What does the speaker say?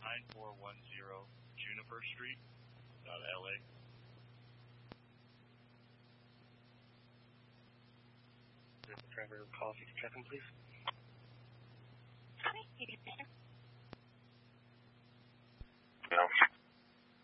9410 Juniper Street, LA. Driver, call if you can check in, please.